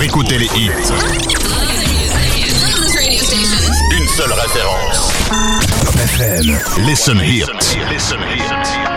écouter les hits. Une seule référence. Top FM. Listen Hits.